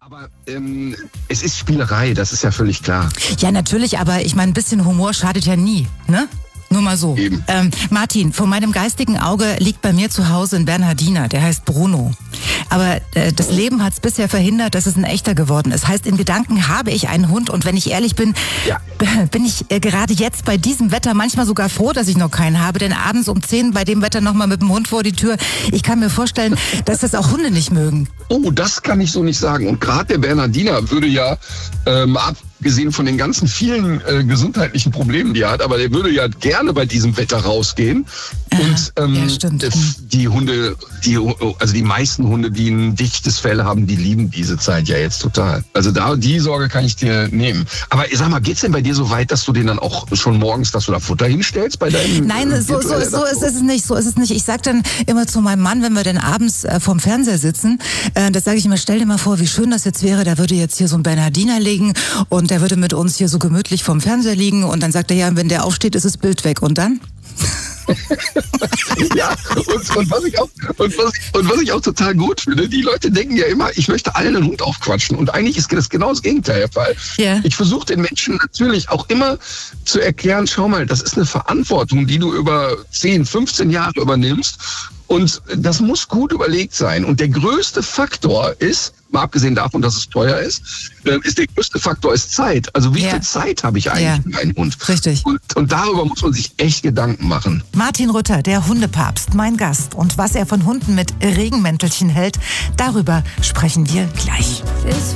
Aber es ist Spielerei, das ist ja völlig klar. Ja, natürlich, aber ich meine, ein bisschen Humor schadet ja nie, ne? Nur mal so. Eben. Martin, vor meinem geistigen Auge liegt bei mir zu Hause ein Bernhardiner, der heißt Bruno. Aber das Leben hat es bisher verhindert, dass es ein echter geworden ist. Heißt, in Gedanken habe ich einen Hund und wenn ich ehrlich bin, bin ich gerade jetzt bei diesem Wetter manchmal sogar froh, dass ich noch keinen habe. Denn abends um 10 bei dem Wetter nochmal mit dem Hund vor die Tür. Ich kann mir vorstellen, dass das auch Hunde nicht mögen. Oh, das kann ich so nicht sagen. Und gerade der Bernhardiner würde ja, abgesehen von den ganzen vielen gesundheitlichen Problemen, die er hat, aber der würde ja gerne bei diesem Wetter rausgehen. Und ja, stimmt. Die Hunde, also die meisten Hunde, die ein dichtes Fell haben, die lieben diese Zeit ja jetzt total. Also die Sorge kann ich dir nehmen. Aber sag mal, geht's denn bei dir so weit, dass du denen dann auch schon morgens, dass du da Futter hinstellst bei deinem? Nein, so ist es nicht. So ist es nicht. Ich sag dann immer zu meinem Mann, wenn wir dann abends vorm Fernseher sitzen, das sage ich immer, stell dir mal vor, wie schön das jetzt wäre, da würde jetzt hier so ein Bernhardiner liegen und der würde mit uns hier so gemütlich vorm Fernseher liegen und dann sagt er, ja, wenn der aufsteht, ist das Bild weg. Und dann? Ja, und was ich auch total gut finde, die Leute denken ja immer, ich möchte allen einen Hund aufquatschen. Und eigentlich ist das genau das Gegenteil der Fall. Yeah. Ich versuche den Menschen natürlich auch immer zu erklären, schau mal, das ist eine Verantwortung, die du über 10, 15 Jahre übernimmst. Und das muss gut überlegt sein. Und der größte Faktor ist, mal abgesehen davon, dass es teuer ist der größte Faktor ist Zeit. Also wie viel Zeit habe ich eigentlich mit einem Hund? Richtig. Und darüber muss man sich echt Gedanken machen. Martin Rütter, der Hundepapst, mein Gast. Und was er von Hunden mit Regenmäntelchen hält, darüber sprechen wir gleich.